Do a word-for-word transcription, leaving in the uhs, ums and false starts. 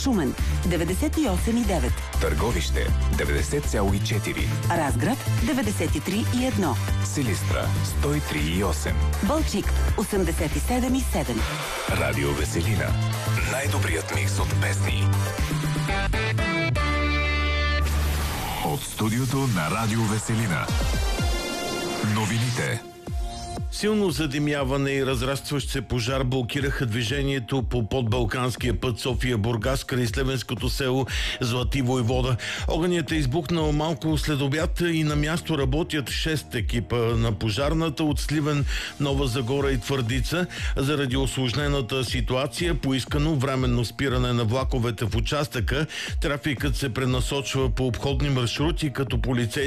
Шумен деветдесет и осем и девет, Търговище деветдесет цяло и четири, Разград деветдесет и три и едно, Силистра сто и три и осем, Балчик осемдесет и седем и седем. Радио Веселина. Най-добрият микс от песни. От студиото на Радио Веселина. Новините. Силно задимяване и разрастващ се пожар блокираха движението по подбалканския път София-Бургас край Сливенското село Злати Войвода. Огънят е избухнал малко след обяд и на място работят шест екипа на пожарната от Сливен, Нова Загора и Твърдица. Заради усложнената ситуация, поискано временно спиране на влаковете в участъка, трафикът се пренасочва по обходни маршрути, като полицейски